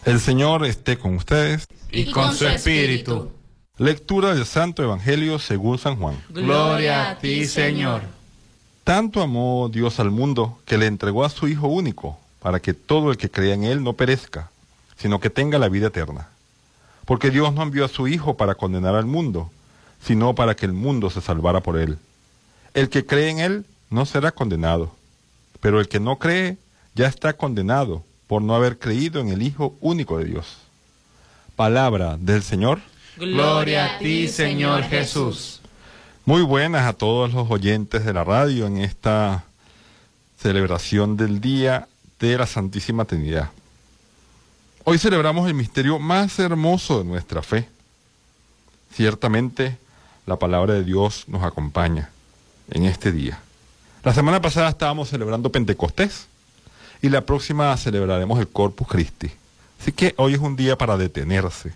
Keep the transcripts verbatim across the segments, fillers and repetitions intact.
El Señor esté con ustedes. Y con su espíritu. Lectura del Santo Evangelio según San Juan. Gloria a ti, Señor. Tanto amó Dios al mundo que le entregó a su Hijo único, para que todo el que crea en Él no perezca, sino que tenga la vida eterna. Porque Dios no envió a su Hijo para condenar al mundo, sino para que el mundo se salvara por Él. El que cree en Él no será condenado, pero el que no cree ya está condenado por no haber creído en el Hijo único de Dios. Palabra del Señor. Gloria a ti, Señor Jesús. Muy buenas a todos los oyentes de la radio en esta celebración del Día de la Santísima Trinidad. Hoy celebramos el misterio más hermoso de nuestra fe. Ciertamente, la palabra de Dios nos acompaña en este día. La semana pasada estábamos celebrando Pentecostés y la próxima celebraremos el Corpus Christi. Así que hoy es un día para detenerse.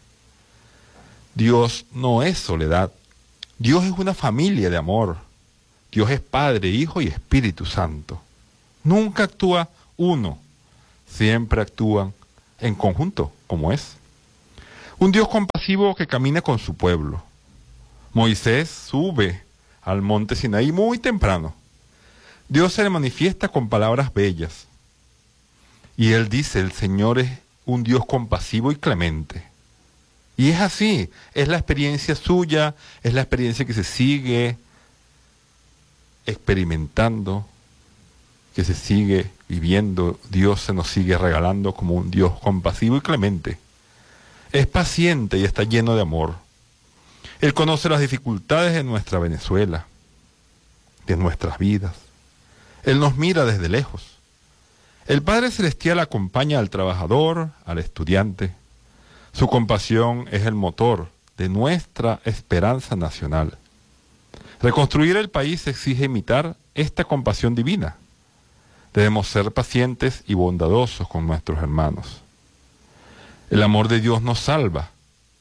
Dios no es soledad. Dios es una familia de amor. Dios es Padre, Hijo y Espíritu Santo. Nunca actúa uno, siempre actúan en conjunto, como es. Un Dios compasivo que camina con su pueblo. Moisés sube al monte Sinaí muy temprano. Dios se le manifiesta con palabras bellas. Y él dice, el Señor es un Dios compasivo y clemente. Y es así, es la experiencia suya, es la experiencia que se sigue experimentando, que se sigue viviendo. Dios se nos sigue regalando como un Dios compasivo y clemente. Es paciente y está lleno de amor. Él conoce las dificultades de nuestra Venezuela, de nuestras vidas. Él nos mira desde lejos. El Padre Celestial acompaña al trabajador, al estudiante. Su compasión es el motor de nuestra esperanza nacional. Reconstruir el país exige imitar esta compasión divina. Debemos ser pacientes y bondadosos con nuestros hermanos. El amor de Dios nos salva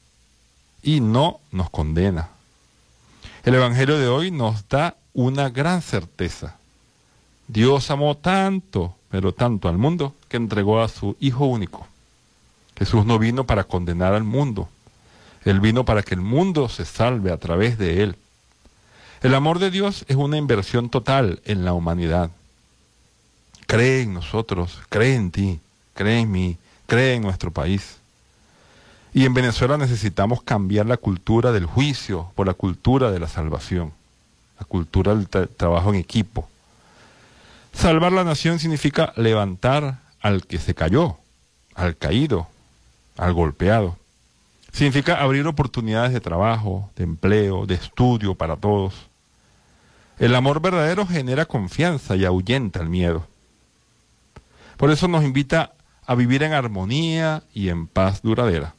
y no nos condena. El Evangelio de hoy nos da una gran certeza. Dios amó tanto, pero tanto al mundo, que entregó a su Hijo único. Jesús no vino para condenar al mundo. Él vino para que el mundo se salve a través de Él. El amor de Dios es una inversión total en la humanidad. Cree en nosotros, cree en ti, cree en mí, cree en nuestro país. Y en Venezuela necesitamos cambiar la cultura del juicio por la cultura de la salvación, la cultura del tra- trabajo en equipo. Salvar la nación significa levantar al que se cayó, al caído, al golpeado. Significa abrir oportunidades de trabajo, de empleo, de estudio para todos. El amor verdadero genera confianza y ahuyenta el miedo. Por eso nos invita a vivir en armonía y en paz duradera.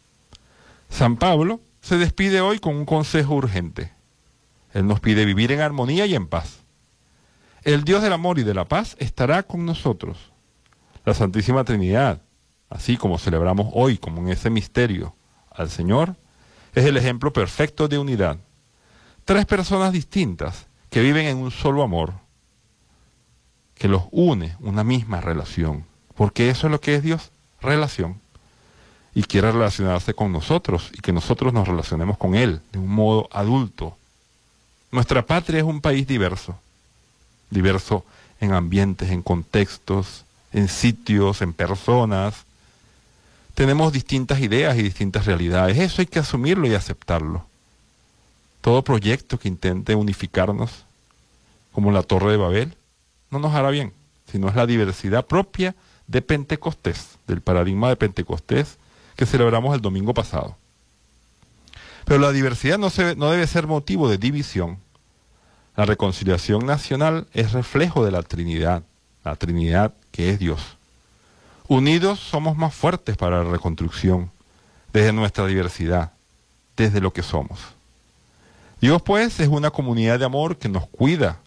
San Pablo se despide hoy con un consejo urgente. Él nos pide vivir en armonía y en paz. El Dios del amor y de la paz estará con nosotros. La Santísima Trinidad, así como celebramos hoy como en ese misterio al Señor, es el ejemplo perfecto de unidad. Tres personas distintas que viven en un solo amor, que los une una misma relación, porque eso es lo que es Dios, relación. Y quiere relacionarse con nosotros y que nosotros nos relacionemos con Él de un modo adulto. Nuestra patria es un país diverso, diverso en ambientes, en contextos, en sitios, en personas. Tenemos distintas ideas y distintas realidades. Eso hay que asumirlo y aceptarlo. Todo proyecto que intente unificarnos, como la Torre de Babel, no nos hará bien, sino es la diversidad propia de Pentecostés, del paradigma de Pentecostés que celebramos el domingo pasado. Pero la diversidad no, se, no debe ser motivo de división. La reconciliación nacional es reflejo de la Trinidad, la Trinidad que es Dios. Unidos somos más fuertes para la reconstrucción, desde nuestra diversidad, desde lo que somos. Dios, pues, es una comunidad de amor que nos cuida.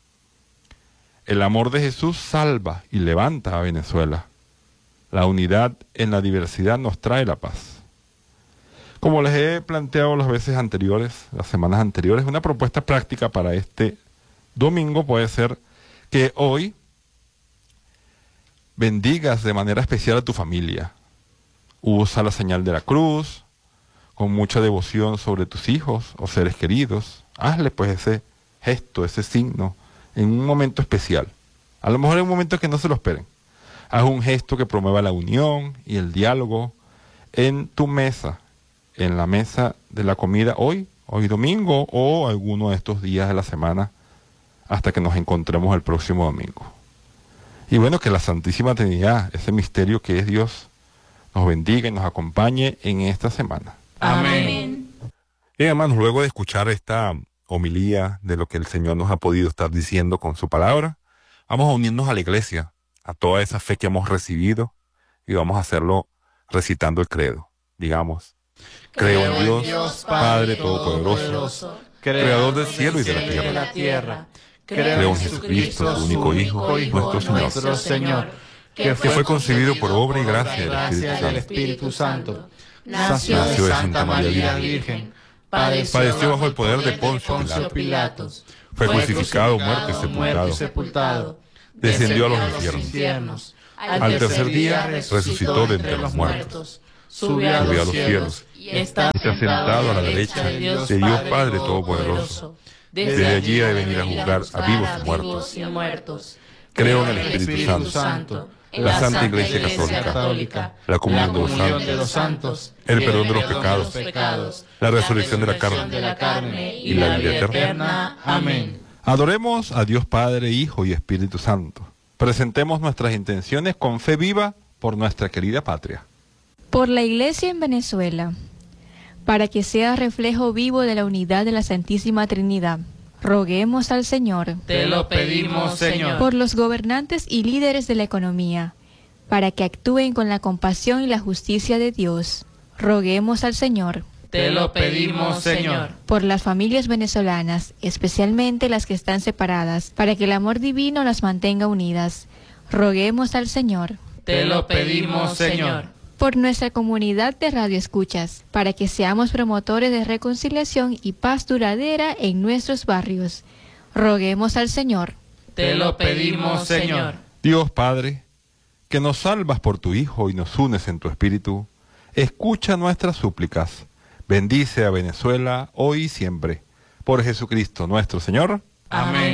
El amor de Jesús salva y levanta a Venezuela. La unidad en la diversidad nos trae la paz. Como les he planteado las veces anteriores, las semanas anteriores, una propuesta práctica para este domingo puede ser que hoy bendigas de manera especial a tu familia, Usa la señal de la cruz con mucha devoción sobre tus hijos o seres queridos. Hazle pues ese gesto, ese signo, en un momento especial. A lo mejor en un momento que no se lo esperen. Haz un gesto que promueva la unión y el diálogo en tu mesa, en la mesa de la comida hoy, hoy domingo o alguno de estos días de la semana hasta que nos encontremos el próximo domingo. Y bueno, que la Santísima Trinidad, ese misterio que es Dios, nos bendiga y nos acompañe en esta semana. Amén. Bien, hermanos, luego de escuchar esta homilía de lo que el Señor nos ha podido estar diciendo con su palabra, vamos a unirnos a la iglesia, a toda esa fe que hemos recibido, y vamos a hacerlo recitando el credo. Digamos, creo en Dios, Dios Padre Todopoderoso, Creador del cielo y de la tierra. De la tierra. Creo en Jesucristo, su único Hijo, nuestro Señor, nuestro Señor, que fue concebido por obra y gracia del Espíritu Santo. Nació Nació de de Santa María Virgen. Padeció bajo el poder de Poncio Pilatos. Fue crucificado, muerto y sepultado. Descendió a los infiernos. infiernos. Al tercer día resucitó de entre los muertos. Subió a los cielos y está sentado a la derecha de Dios Padre Todopoderoso. Desde allí ha de venir a juzgar a vivos y muertos. Creo en el Espíritu Santo, la Santa Iglesia Católica, la comunión de los santos, el perdón de los pecados, la resurrección de la carne y la vida eterna. Amén. Adoremos a Dios Padre, Hijo y Espíritu Santo. Presentemos nuestras intenciones con fe viva por nuestra querida patria. Por la Iglesia en Venezuela, para que sea reflejo vivo de la unidad de la Santísima Trinidad, roguemos al Señor. Te lo pedimos, Señor. Por los gobernantes y líderes de la economía, para que actúen con la compasión y la justicia de Dios, roguemos al Señor. Te lo pedimos, Señor. Por las familias venezolanas, especialmente las que están separadas, para que el amor divino las mantenga unidas, roguemos al Señor. Te lo pedimos, Señor. Por nuestra comunidad de radioescuchas, para que seamos promotores de reconciliación y paz duradera en nuestros barrios, roguemos al Señor. Te lo pedimos, Señor. Dios Padre, que nos salvas por tu Hijo y nos unes en tu Espíritu, escucha nuestras súplicas. Bendice a Venezuela hoy y siempre. Por Jesucristo nuestro Señor. Amén.